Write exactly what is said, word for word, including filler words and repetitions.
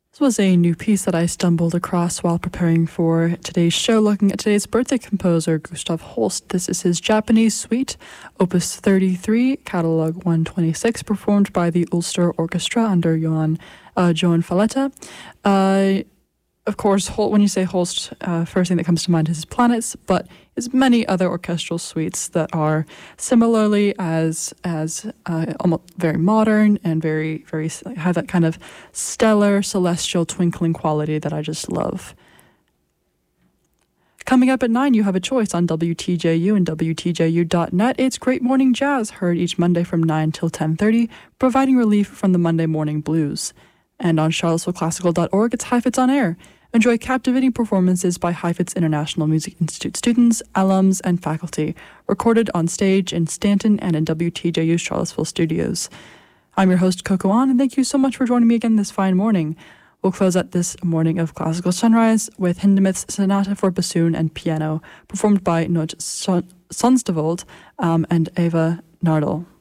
This was a new piece that I stumbled across while preparing for today's show, looking at today's birthday composer, Gustav Holst. This is his Japanese Suite, Opus thirty-three, Catalog one twenty-six, performed by the Ulster Orchestra under Johan, uh, Joan Falletta. Uh, Of course, when you say Holst, uh, first thing that comes to mind is his planets, but there's many other orchestral suites that are similarly as as uh, almost very modern and very very have that kind of stellar, celestial, twinkling quality that I just love. Coming up at nine, you have a choice on W T J U and W T J U dot net. It's Great Morning Jazz, heard each Monday from nine till ten thirty, providing relief from the Monday morning blues. And on charlottesville classical dot org, it's Heifetz on Air. Enjoy captivating performances by Heifetz International Music Institute students, alums, and faculty, recorded on stage in Stanton and in W T J U's Charlottesville studios. I'm your host, Coco An, and thank you so much for joining me again this fine morning. We'll close out this morning of Classical Sunrise with Hindemith's Sonata for Bassoon and Piano, performed by Noot Sonstavold um, and Eva Nardal.